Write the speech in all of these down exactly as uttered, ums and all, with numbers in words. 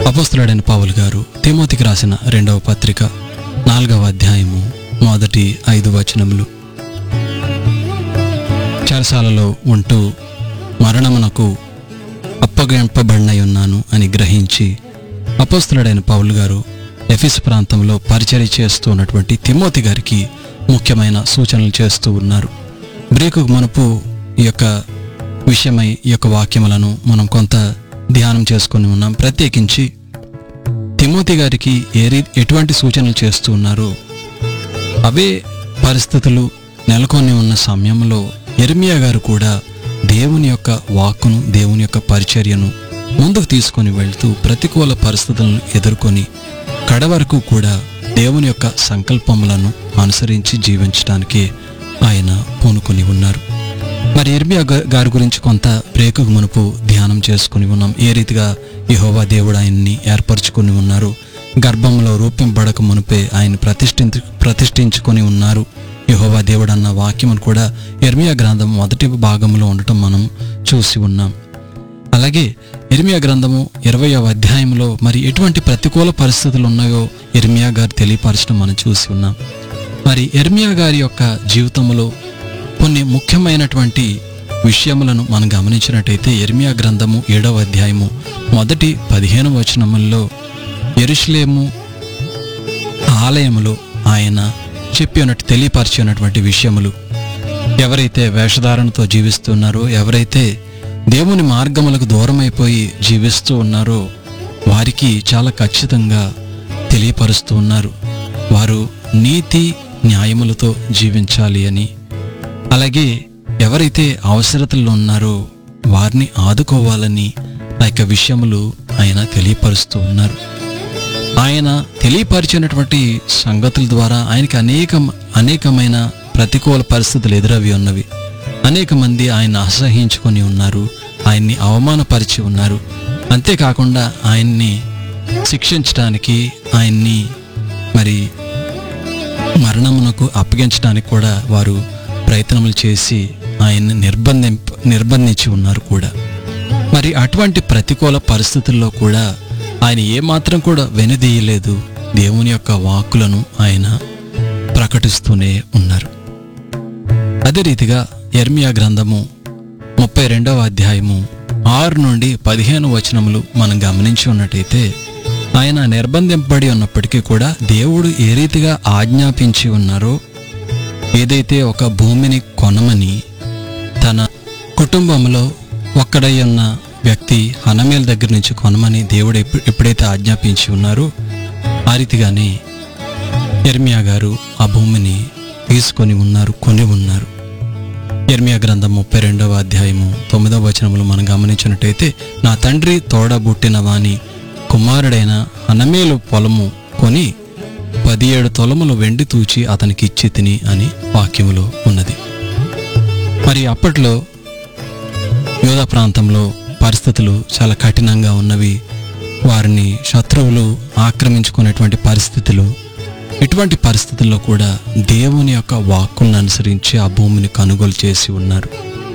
అపోస్తలుడైన పౌలు గారు తిమోతికి రాసిన రెండవ పత్రిక నాలుగవ అధ్యాయము మొదటి ఐదు వచనములు. చెరసాలలో ఉంటూ మరణమునకు అప్పగింపబడినై ఉన్నాను అని గ్రహించి అపోస్తలుడైన పౌలు గారు ఎఫెసు ప్రాంతంలో పరిచర్య చేస్తూ ఉన్నటువంటి తిమోతి గారికి ముఖ్యమైన సూచనలు చేస్తూ ఉన్నారు. బ్రేకుకు మునుపు ఈ యొక్క విషయమై ఈ యొక్క వాక్యములను మనం కొంత ధ్యానం చేసుకొని ఉన్నాం. ప్రత్యేకించి తిమోతి గారికి ఏ రీ ఎటువంటి సూచనలు చేస్తూ ఉన్నారో అవే పరిస్థితులు నెలకొని ఉన్న సమయంలో యెరెమీయా గారు కూడా దేవుని యొక్క వాక్కును, దేవుని యొక్క పరిచర్యను ముందుకు తీసుకొని వెళ్తూ ప్రతికూల పరిస్థితులను ఎదుర్కొని కడవరకు కూడా దేవుని యొక్క సంకల్పములను అనుసరించి జీవించడానికి ఆయన పూనుకొని ఉన్నారు. మరి యెరెమీయా గారి గురించి కొంత బ్రేకుకు మునుపు ధ్యానం చేసుకుని ఉన్నాం. ఏ రీతిగా యెహోవా దేవుడు ఆయన్ని ఏర్పరచుకుని ఉన్నారు, గర్భంలో రూపింపబడక మునుపే ఆయన ప్రతిష్ఠించు ప్రతిష్ఠించుకొని ఉన్నారు యెహోవా దేవుడు అన్న వాక్యమును కూడా యెరెమీయా గ్రంథం మొదటి భాగంలో ఉండటం మనం చూసి ఉన్నాం. అలాగే యెరెమీయా గ్రంథము ఇరవయవ అధ్యాయంలో మరి ఎటువంటి ప్రతికూల పరిస్థితులు ఉన్నాయో యెరెమీయా గారు తెలియపరచడం మనం చూసి ఉన్నాం. మరి యెరెమీయా గారి యొక్క జీవితంలో కొన్ని ముఖ్యమైనటువంటి విషయములను మనం గమనించినట్టయితే యెరెమీయా గ్రంథము ఏడవ అధ్యాయము మొదటి పదిహేను వచనముల్లో యెరూషలేము ఆలయములో ఆయన చెప్పినట్టు తెలియపరిచినటువంటి విషయములు, ఎవరైతే వేషధారణతో జీవిస్తున్నారో, ఎవరైతే దేవుని మార్గములకు దూరమైపోయి జీవిస్తూ ఉన్నారో వారికి చాలా ఖచ్చితంగా తెలియపరుస్తూ ఉన్నారు. వారు నీతి న్యాయములతో జీవించాలి అని, అలాగే ఎవరైతే అవసరతల్లో ఉన్నారో వారిని ఆదుకోవాలని ఆ యొక్క విషయములు ఆయన తెలియపరుస్తూ ఉన్నారు. ఆయన తెలియపరిచినటువంటి సంగతుల ద్వారా ఆయనకి అనేక అనేకమైన ప్రతికూల పరిస్థితులు ఎదురవి ఉన్నవి. అనేక మంది ఆయన అసహ్యించుకొని ఉన్నారు, ఆయన్ని అవమానపరిచి ఉన్నారు. అంతేకాకుండా ఆయన్ని శిక్షించడానికి, ఆయన్ని మరి మరణమునకు అప్పగించడానికి కూడా వారు ప్రయత్నములు చేసి ఆయన్ని నిర్బంధింప నిర్బంధించి ఉన్నారు కూడా. మరి అటువంటి ప్రతికూల పరిస్థితుల్లో కూడా ఆయన ఏమాత్రం కూడా వెనుదీయలేదు. దేవుని యొక్క వాక్కులను ఆయన ప్రకటిస్తూనే ఉన్నారు. అదే రీతిగా యెరెమీయా గ్రంథము ముప్పై రెండవ అధ్యాయము ఆరు నుండి పదిహేను వచనములు మనం గమనించి ఉన్నట్టయితే ఆయన నిర్బంధింపబడి ఉన్నప్పటికీ కూడా దేవుడు ఏ రీతిగా ఆజ్ఞాపించి ఉన్నారో, ఏదైతే ఒక భూమిని కొనమని తన కుటుంబంలో ఒక్కడై ఉన్న వ్యక్తి హనమేల్ దగ్గర నుంచి కొనమని దేవుడు ఎప్పుడైతే ఆజ్ఞాపించి ఉన్నారో ఆ రీతిగానే యెరెమీయా గారు ఆ భూమిని తీసుకొని ఉన్నారు, కొని ఉన్నారు. యెరెమీయా గ్రంథం ముప్పై రెండవ అధ్యాయము తొమ్మిదవ వచనములు మనం గమనించినట్టయితే, నా తండ్రి తోడబుట్టిన వాని కుమారుడైన హనమేలు పొలము కొని పదిహేడు తొలములు వెండి తూచి అతనికి ఇచ్చి తిని అని వాక్యములో ఉన్నది. మరి అప్పట్లో యూదా ప్రాంతంలో పరిస్థితులు చాలా కఠినంగా ఉన్నవి. వారిని శత్రువులు ఆక్రమించుకునేటువంటి పరిస్థితులు. ఇటువంటి పరిస్థితుల్లో కూడా దేవుని యొక్క వాక్కులను అనుసరించి ఆ భూమిని కొనుగోలు చేసి ఉన్నారు.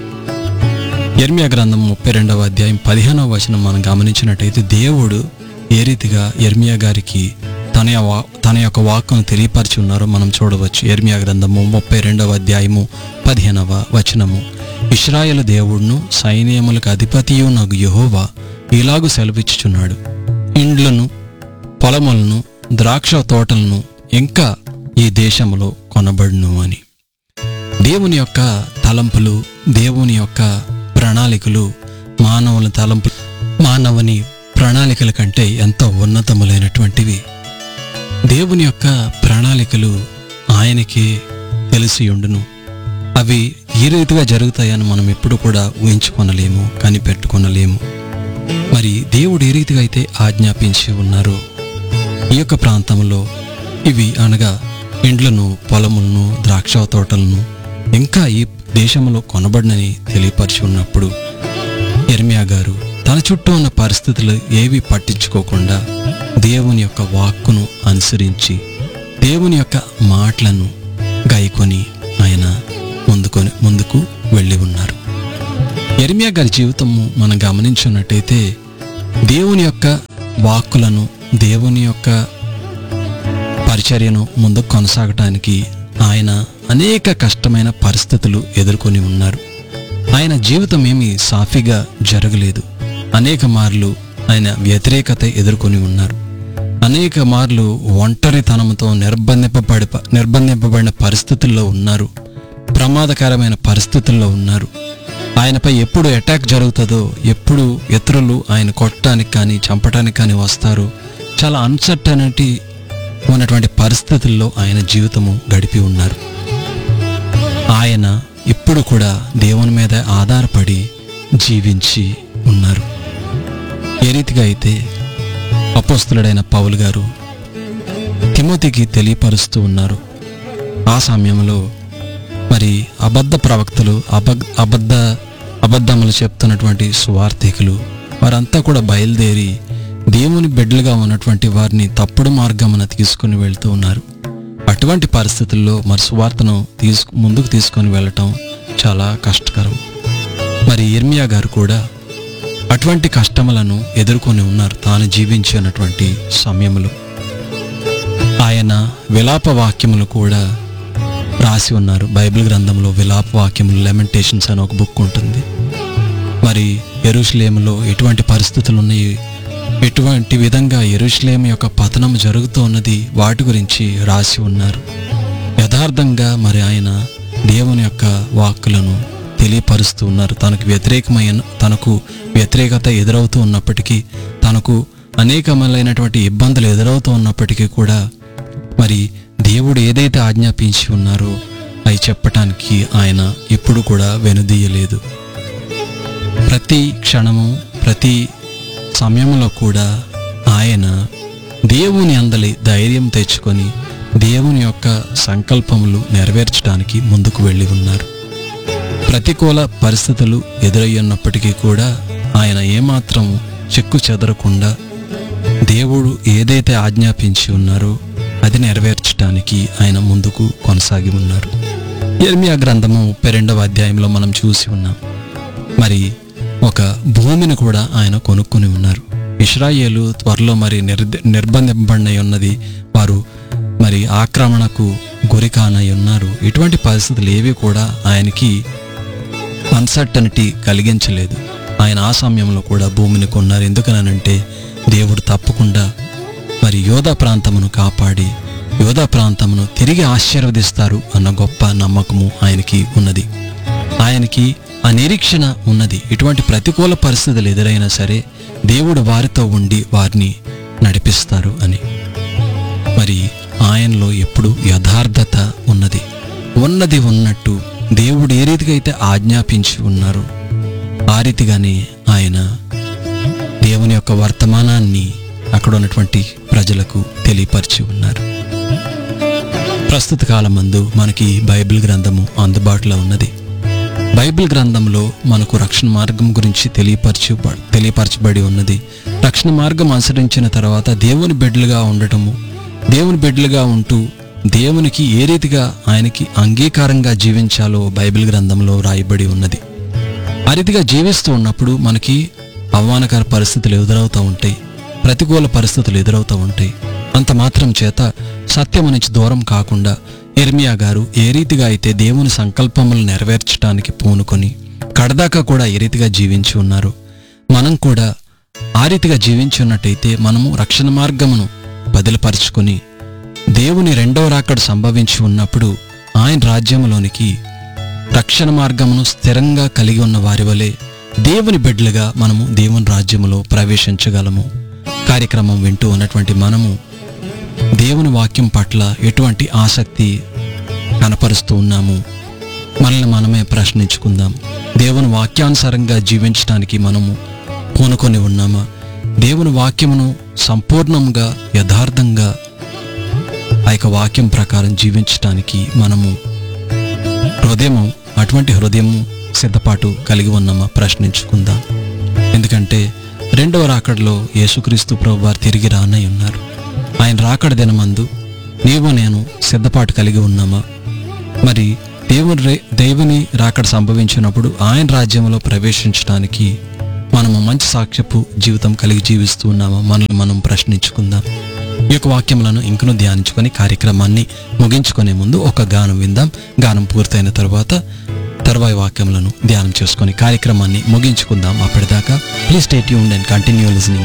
యెరెమీయా గ్రంథం ముప్పై రెండవ అధ్యాయం పదిహేనవ వచనం మనం గమనించినట్టయితే దేవుడు ఏ రీతిగా యెరెమీయా గారికి తన తన యొక్క వాక్కును తెలియపరిచి ఉన్నారో మనం చూడవచ్చు. యెరెమీయా గ్రంథము ముప్పై రెండవ అధ్యాయము పదిహేనవ వచనము, ఇశ్రాయేలు దేవుడును సైన్యములకు అధిపతియు నాకు యెహోవా ఇలాగు సెలవిచ్చుచున్నాడు, ఇండ్లను, పొలములను, ద్రాక్ష తోటలను ఇంకా ఈ దేశములో కొనబడును అని. దేవుని యొక్క తలంపులు, దేవుని యొక్క ప్రణాళికలు మానవుల తలంపు మానవుని ప్రణాళికల కంటే ఎంతో ఉన్నతములైనటువంటివి. దేవుని యొక్క ప్రణాళికలు ఆయనకి తెలిసి ఉండును. అవి ఈ రీతిగా జరుగుతాయని మనం ఎప్పుడు కూడా ఊహించుకొనలేము, కనిపెట్టుకొనలేము. మరి దేవుడు ఏ రీతిగా అయితే ఆజ్ఞాపించి ఉన్నారో ఈ యొక్క ప్రాంతంలో ఇవి అనగా ఇండ్లను, పొలములను, ద్రాక్ష తోటలను ఇంకా ఈ దేశంలో కొనబడినని తెలియపరిచి ఉన్నప్పుడు యెరెమీయా గారు తన చుట్టూ ఉన్న పరిస్థితులు ఏవి పట్టించుకోకుండా దేవుని యొక్క వాక్కును అనుసరించి దేవుని యొక్క మాటలను గాయకొని ఆయన ముందుకొని ముందుకు వెళ్ళి ఉన్నారు. యెరెమీయా గారి జీవితము మనం గమనించున్నట్టయితే దేవుని యొక్క వాక్కులను, దేవుని యొక్క పరిచర్యను ముందుకు కొనసాగటానికి ఆయన అనేక కష్టమైన పరిస్థితులు ఎదుర్కొని ఉన్నారు. ఆయన జీవితం ఏమీ సాఫీగా జరగలేదు. అనేక మార్లు ఆయన వ్యతిరేకత ఎదుర్కొని ఉన్నారు. అనేక మార్లు ఒంటరితనంతో నిర్బంధింపబడి నిర్బంధింపబడిన పరిస్థితుల్లో ఉన్నారు. ప్రమాదకరమైన పరిస్థితుల్లో ఉన్నారు. ఆయనపై ఎప్పుడు అటాక్ జరుగుతుందో, ఎప్పుడు ఇతరులు ఆయన కొట్టడానికి కానీ చంపడానికి కానీ వస్తారో, చాలా అన్సర్టనిటీ ఉన్నటువంటి పరిస్థితుల్లో ఆయన జీవితము గడిపి ఉన్నారు. ఆయన ఇప్పుడు కూడా దేవుని మీద ఆధారపడి జీవించి ఉన్నారు. ఏ రీతిగా అయితే అపోస్తలుడైన పౌలు గారు తిమోతికి తెలియపరుస్తూ ఉన్నారు. ఆ సమయంలో మరి అబద్ధ ప్రవక్తలు, అబద్ధ అబద్ధ అబద్ధములు చెప్తున్నటువంటి సువార్థికులు వారంతా కూడా బయలుదేరి దేవుని బిడ్డలుగా ఉన్నటువంటి వారిని తప్పుడు మార్గమున తీసుకుని వెళ్తూ ఉన్నారు. అటువంటి పరిస్థితుల్లో మరి సువార్తను తీసుకు ముందుకు తీసుకొని వెళ్ళటం చాలా కష్టకరం. మరి ఇర్మియా గారు కూడా అటువంటి కష్టములను ఎదుర్కొని ఉన్నారు తాను జీవించినటువంటి సమయంలో. ఆయన విలాప వాక్యములు కూడా రాసి ఉన్నారు. బైబిల్ గ్రంథంలో విలాప వాక్యములు, లెమెంటేషన్స్ అని ఒక బుక్ ఉంటుంది. మరి యెరూషలేములో ఎటువంటి పరిస్థితులు ఉన్నాయి, ఎటువంటి విధంగా యెరూషలేము యొక్క పతనం జరుగుతూ ఉన్నది, వాటి గురించి రాసి ఉన్నారు. యథార్థంగా మరి ఆయన దేవుని యొక్క వాక్కులను తెలియపరుస్తూ ఉన్నారు. తనకు వ్యతిరేకమైన తనకు వ్యతిరేకత ఎదురవుతూ ఉన్నప్పటికీ, తనకు అనేకమైనటువంటి ఇబ్బందులు ఎదురవుతూ ఉన్నప్పటికీ కూడా మరి దేవుడు ఏదైతే ఆజ్ఞాపించి ఉన్నారో అవి చెప్పటానికి ఆయన ఎప్పుడు కూడా వెనుదీయలేదు. ప్రతి క్షణము, ప్రతి సమయంలో కూడా ఆయన దేవుని అందలి ధైర్యం తెచ్చుకొని దేవుని యొక్క సంకల్పములు నెరవేర్చడానికి ముందుకు వెళ్ళి ఉన్నారు. ప్రతికూల పరిస్థితులు ఎదురయ్యున్నప్పటికీ కూడా ఆయన ఏమాత్రం చెక్కు చెదరకుండా దేవుడు ఏదైతే ఆజ్ఞాపించి ఉన్నారో అది నెరవేర్చడానికి ఆయన ముందుకు కొనసాగి ఉన్నారు. యిర్మీయా గ్రంథము ముప్పై రెండవ అధ్యాయంలో మనం చూసి ఉన్నాం. మరి ఒక భూమిని కూడా ఆయన కొనుక్కొని ఉన్నారు. ఇశ్రాయేలు త్వరలో మరి నిర్ నిర్బంధింపబడి ఉన్నది, వారు మరి ఆక్రమణకు గురి కానై ఉన్నారు. ఇటువంటి పరిస్థితులు ఏవి కూడా ఆయనకి అన్సర్టనిటీ కలిగించలేదు. ఆయన ఆ సమయంలో కూడా భూమిని కొన్నారు. ఎందుకనంటే దేవుడు తప్పకుండా మరి యోధా ప్రాంతమును కాపాడి యోధా ప్రాంతమును తిరిగి ఆశీర్వదిస్తారు అన్న గొప్ప నమ్మకము ఆయనకి ఉన్నది. ఆయనకి ఆ నిరీక్షణ ఉన్నది. ఇటువంటి ప్రతికూల పరిస్థితులు ఎదురైనా సరే దేవుడు వారితో ఉండి వారిని నడిపిస్తారు అని. మరి ఆయనలో ఎప్పుడు యథార్థత ఉన్నది. ఉన్నది ఉన్నట్టు దేవుడు ఏ రీతిగా అయితే ఆజ్ఞాపించి ఉన్నారో ఆ రీతిగానే ఆయన దేవుని యొక్క వర్తమానాన్ని అక్కడ ఉన్నటువంటి ప్రజలకు తెలియపరిచి ఉన్నారు. ప్రస్తుత కాలమందు మనకి బైబిల్ గ్రంథము అందుబాటులో ఉన్నది. బైబిల్ గ్రంథంలో మనకు రక్షణ మార్గం గురించి తెలియపరచు తెలియపరచబడి ఉన్నది. రక్షణ మార్గం అనుసరించిన తర్వాత దేవుని బిడ్డలుగా ఉండటము, దేవుని బిడ్డలుగా ఉంటూ దేవునికి ఏ రీతిగా ఆయనకి అంగీకారంగా జీవించాలో బైబిల్ గ్రంథంలో రాయబడి ఉన్నది. ఆ రీతిగా జీవిస్తూ ఉన్నప్పుడు మనకి అవమానకర పరిస్థితులు ఎదురవుతూ ఉంటాయి, ప్రతికూల పరిస్థితులు ఎదురవుతూ ఉంటాయి. అంత మాత్రం చేత సత్యము నుంచి దూరం కాకుండా యిర్మీయా గారు ఏ రీతిగా అయితే దేవుని సంకల్పములు నెరవేర్చడానికి పూనుకొని కడదాకా కూడా ఏ రీతిగా జీవించి ఉన్నారు, మనం కూడా ఆ రీతిగా జీవించి ఉన్నట్టయితే మనము రక్షణ మార్గమును బదిలపరుచుకొని దేవుని రెండవ రాకడ సంభవించి ఉన్నప్పుడు ఆయన రాజ్యంలోనికి రక్షణ మార్గమును స్థిరంగా కలిగి ఉన్న వారి వలె దేవుని బిడ్డలుగా మనము దేవుని రాజ్యములో ప్రవేశించగలము. కార్యక్రమం వింటూ ఉన్నటువంటి మనము దేవుని వాక్యం పట్ల ఎటువంటి ఆసక్తి కనపరుస్తూ ఉన్నాము, మనల్ని మనమే ప్రశ్నించుకుందాం. దేవుని వాక్యానుసారంగా జీవించడానికి మనము పూనుకొని ఉన్నామా? దేవుని వాక్యమును సంపూర్ణంగా యథార్థంగా ఆ యొక్క వాక్యం ప్రకారం జీవించటానికి మనము హృదయము అటువంటి హృదయము సిద్ధపాటు కలిగి ఉన్నామా ప్రశ్నించుకుందాం. ఎందుకంటే రెండవ రాకడలో యేసుక్రీస్తు ప్రభువు వారు తిరిగి రానై ఉన్నారు. ఆయన రాకడ దినమందు నీవు నేను సిద్ధపాటు కలిగి ఉన్నామా? మరి దేవుని దేవుని రాకడ సంభవించినప్పుడు ఆయన రాజ్యంలో ప్రవేశించడానికి మనము మంచి సాక్ష్యపు జీవితం కలిగి జీవిస్తూ ఉన్నామా మనల్ని మనం ప్రశ్నించుకుందాం. ఈ యొక్క వాక్యములను ఇంకను ధ్యానించుకొని కార్యక్రమాన్ని ముగించుకునే ముందు ఒక గానం విందాం. గానం పూర్తయిన తర్వాత తర్వాయి వాక్యములను ధ్యానం చేసుకొని కార్యక్రమాన్ని ముగించుకుందాం. అప్పటిదాకా please stay tuned and continue listening.